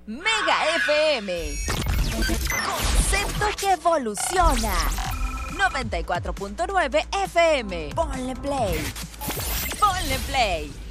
Mega FM. Concepto que evoluciona. 94.9 FM. Ponle play. Ponle play.